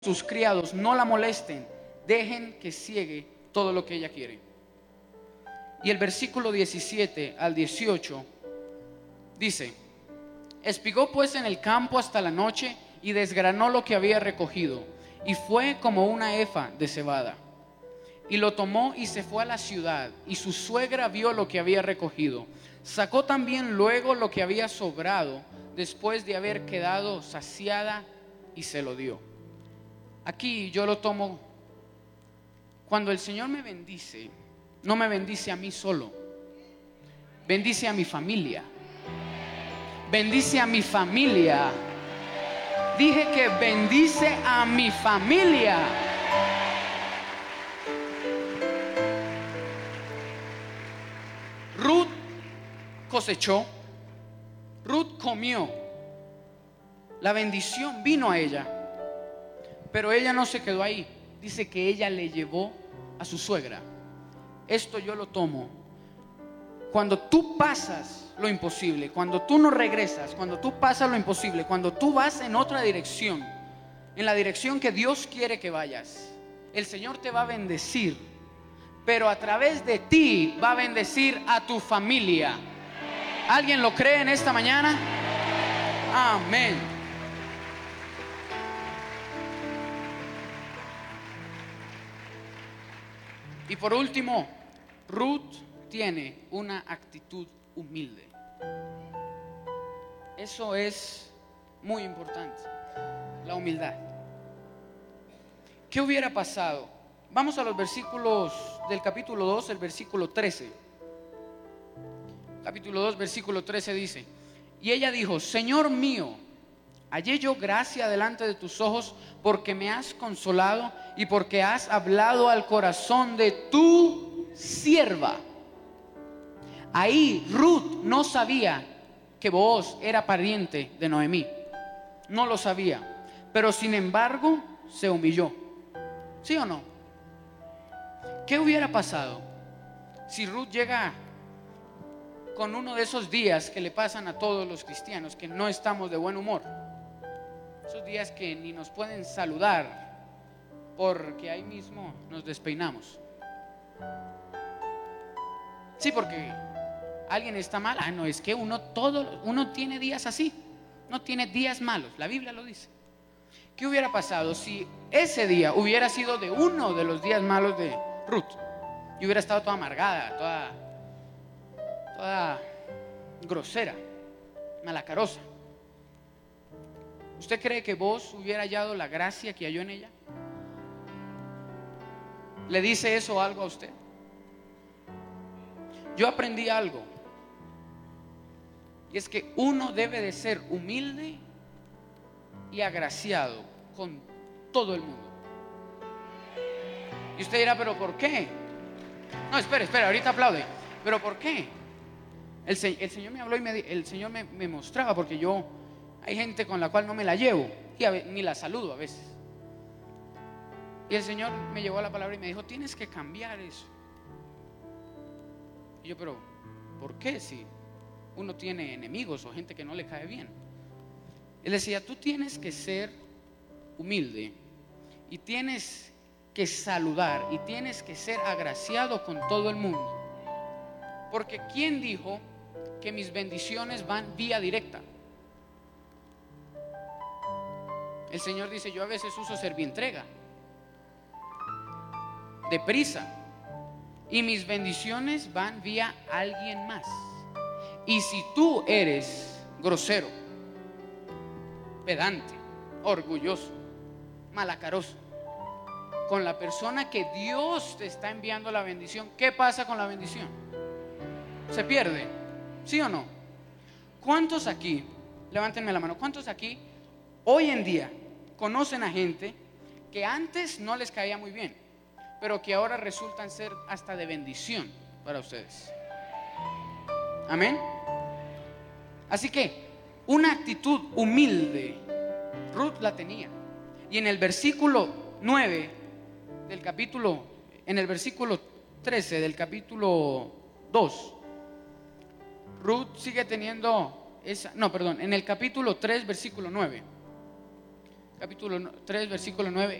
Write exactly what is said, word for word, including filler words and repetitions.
sus criados, no la molesten, dejen que ciegue todo lo que ella quiere. Y el versículo diecisiete al dieciocho dice: espigó pues en el campo hasta la noche y desgranó lo que había recogido, y fue como una efa de cebada. Y lo tomó y se fue a la ciudad, y su suegra vio lo que había recogido. Sacó también luego lo que había sobrado, después de haber quedado saciada, y se lo dio. Aquí yo lo tomo, cuando el Señor me bendice, no me bendice a mí solo, bendice a mi familia. Bendice a mi familia. Dije que bendice a mi familia. Ruth cosechó, Ruth comió, la bendición vino a ella, pero ella no se quedó ahí. Dice que ella le llevó a su suegra. Esto yo lo tomo, cuando tú pasas lo imposible, cuando tú no regresas, cuando tú pasas lo imposible, cuando tú vas en otra dirección, en la dirección que Dios quiere que vayas, el Señor te va a bendecir, pero a través de ti va a bendecir a tu familia. ¿Alguien lo cree en esta mañana? Amén. Y por último, Ruth tiene una actitud humilde. Eso es muy importante, la humildad. ¿Qué hubiera pasado? Vamos a los versículos del capítulo dos, el versículo trece. Capítulo dos, versículo trece dice: y ella dijo: Señor mío, hallé yo gracia delante de tus ojos, porque me has consolado y porque has hablado al corazón de tu sierva. Ahí Ruth no sabía que Booz era pariente de Noemí, no lo sabía, pero sin embargo se humilló. ¿Sí o no? ¿Qué hubiera pasado si Ruth llega con uno de esos días que le pasan a todos los cristianos, que no estamos de buen humor? Esos días que ni nos pueden saludar porque ahí mismo nos despeinamos. Sí, porque alguien está mal. Ah, no, es que uno todo, uno tiene días así, no tiene días malos, la Biblia lo dice. ¿Qué hubiera pasado si ese día hubiera sido de uno de los días malos de Ruth y hubiera estado toda amargada, toda, toda grosera, malacarosa? ¿Usted cree que vos hubiera hallado la gracia que halló en ella? ¿Le dice eso algo a usted? Yo aprendí algo, y es que uno debe de ser humilde y agraciado con todo el mundo. Y usted dirá: ¿pero por qué? No, espere, espere, ahorita aplaude. ¿Pero por qué? El, el Señor me habló y me, el Señor me, me mostraba, porque yo, hay gente con la cual no me la llevo y a, ni la saludo a veces. Y el Señor me llevó a la palabra y me dijo: tienes que cambiar eso. Y yo: pero ¿por qué? Si uno tiene enemigos o gente que no le cae bien. Él decía: tú tienes que ser humilde y tienes que saludar y tienes que ser agraciado con todo el mundo, porque ¿quién dijo que mis bendiciones van vía directa? El Señor dice: yo a veces uso servientrega, deprisa, y mis bendiciones van vía alguien más. Y si tú eres grosero, pedante, orgulloso, malacaroso con la persona que Dios te está enviando la bendición, ¿qué pasa con la bendición? ¿Se pierde? ¿Sí o no? ¿Cuántos aquí, levántenme la mano, cuántos aquí hoy en día conocen a gente que antes no les caía muy bien, pero que ahora resultan ser hasta de bendición para ustedes? Amén. Así que una actitud humilde Ruth la tenía. Y en el versículo nueve del capítulo, en el versículo trece del capítulo dos, Ruth sigue teniendo esa, no, perdón, en el capítulo tres, versículo nueve. capítulo tres, versículo nueve,